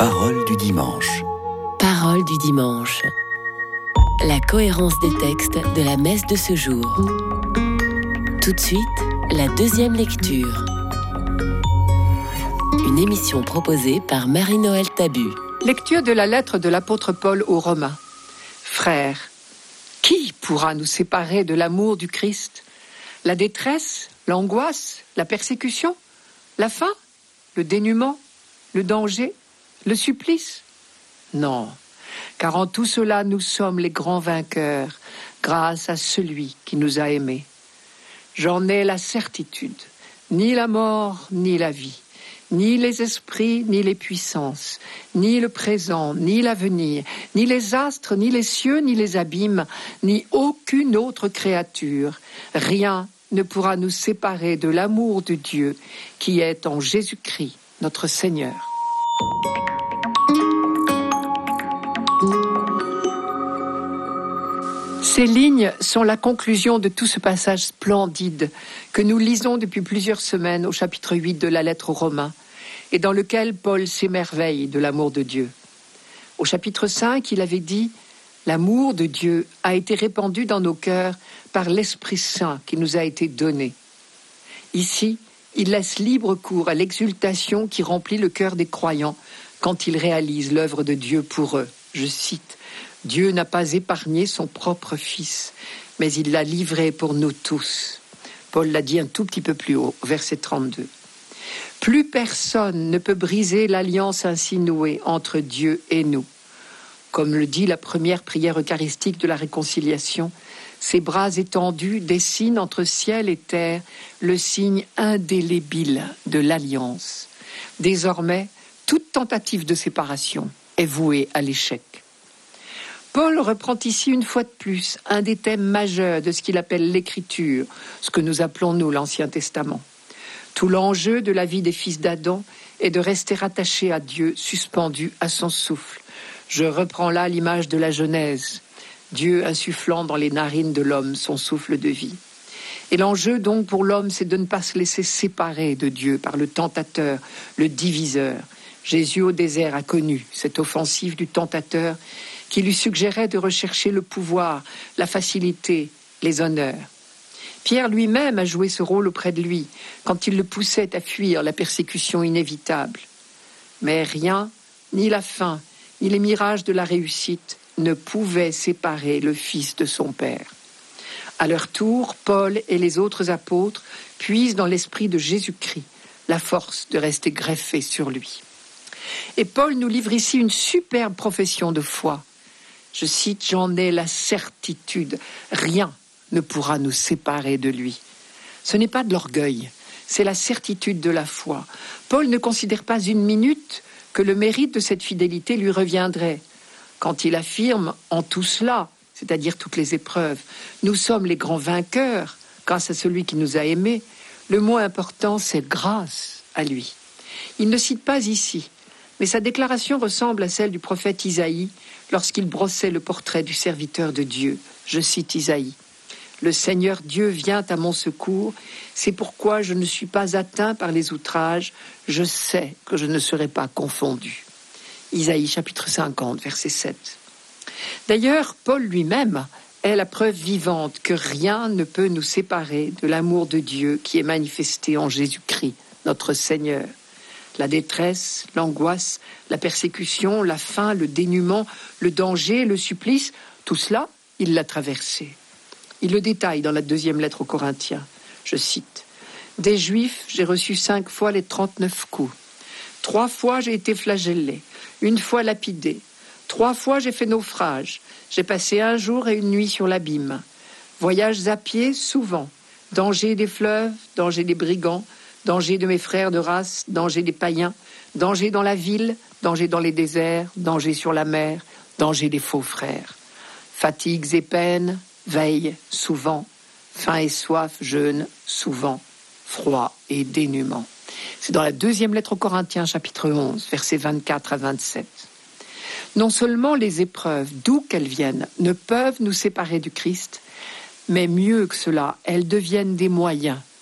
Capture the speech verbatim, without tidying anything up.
Parole du dimanche. Parole du dimanche. La cohérence des textes de la messe de ce jour. Tout de suite, la deuxième lecture. Une émission proposée par Marie-Noël Tabu. Lecture de la lettre de l'apôtre Paul aux Romains. Frères, qui pourra nous séparer de l'amour du Christ ? La détresse, l'angoisse, la persécution, la faim, le dénuement, le danger, le supplice ? Non, car en tout cela nous sommes les grands vainqueurs, grâce à celui qui nous a aimés. J'en ai la certitude, ni la mort, ni la vie, ni les esprits, ni les puissances, ni le présent, ni l'avenir, ni les astres, ni les cieux, ni les abîmes, ni aucune autre créature. Rien ne pourra nous séparer de l'amour de Dieu qui est en Jésus-Christ, notre Seigneur. Ces lignes sont la conclusion de tout ce passage splendide que nous lisons depuis plusieurs semaines au chapitre huit de la lettre aux Romains et dans lequel Paul s'émerveille de l'amour de Dieu. Au chapitre cinq, il avait dit « L'amour de Dieu a été répandu dans nos cœurs par l'Esprit Saint qui nous a été donné. » Ici, il laisse libre cours à l'exultation qui remplit le cœur des croyants quand ils réalisent l'œuvre de Dieu pour eux. Je cite « Dieu n'a pas épargné son propre Fils, mais il l'a livré pour nous tous. » Paul l'a dit un tout petit peu plus haut, verset trente-deux. Plus personne ne peut briser l'alliance ainsi nouée entre Dieu et nous. Comme le dit la première prière eucharistique de la réconciliation, ses bras étendus dessinent entre ciel et terre le signe indélébile de l'alliance. Désormais, toute tentative de séparation est vouée à l'échec. Paul reprend ici une fois de plus un des thèmes majeurs de ce qu'il appelle l'écriture, ce que nous appelons nous l'Ancien Testament. Tout l'enjeu de la vie des fils d'Adam est de rester attaché à Dieu, suspendu à son souffle. Je reprends là l'image de la Genèse, Dieu insufflant dans les narines de l'homme son souffle de vie. Et l'enjeu donc pour l'homme, c'est de ne pas se laisser séparer de Dieu par le tentateur, le diviseur. Jésus au désert a connu cette offensive du tentateur qui lui suggérait de rechercher le pouvoir, la facilité, les honneurs. Pierre lui-même a joué ce rôle auprès de lui quand il le poussait à fuir la persécution inévitable. Mais rien, ni la faim, ni les mirages de la réussite ne pouvaient séparer le Fils de son Père. À leur tour, Paul et les autres apôtres puisent dans l'esprit de Jésus-Christ la force de rester greffés sur lui. Et Paul nous livre ici une superbe profession de foi. Je cite, « J'en ai la certitude, rien ne pourra nous séparer de lui. » Ce n'est pas de l'orgueil, c'est la certitude de la foi. Paul ne considère pas une minute que le mérite de cette fidélité lui reviendrait. Quand il affirme « en tout cela », c'est-à-dire toutes les épreuves, « nous sommes les grands vainqueurs grâce à celui qui nous a aimés », le mot important c'est « grâce à lui ». Il ne cite pas ici, mais sa déclaration ressemble à celle du prophète Isaïe lorsqu'il brossait le portrait du serviteur de Dieu. Je cite Isaïe. « Le Seigneur Dieu vient à mon secours, c'est pourquoi je ne suis pas atteint par les outrages, je sais que je ne serai pas confondu. » Isaïe chapitre cinquante, verset sept. D'ailleurs, Paul lui-même est la preuve vivante que rien ne peut nous séparer de l'amour de Dieu qui est manifesté en Jésus-Christ, notre Seigneur. La détresse, l'angoisse, la persécution, la faim, le dénuement, le danger, le supplice, tout cela, il l'a traversé. Il le détaille dans la deuxième lettre aux Corinthiens. Je cite « Des Juifs, j'ai reçu cinq fois les trente-neuf coups. Trois fois, j'ai été flagellé. Une fois lapidé. Trois fois, j'ai fait naufrage. J'ai passé un jour et une nuit sur l'abîme. Voyages à pied, souvent. Danger des fleuves, danger des brigands, danger de mes frères de race, danger des païens, danger dans la ville, danger dans les déserts, danger sur la mer, danger des faux frères. Fatigues et peines, veille, souvent, faim et soif, jeûne, souvent, froid et dénuement. » C'est dans la deuxième lettre aux Corinthiens, chapitre onze, versets vingt-quatre à vingt-sept. Non seulement les épreuves, d'où qu'elles viennent, ne peuvent nous séparer du Christ, mais mieux que cela, elles deviennent des moyens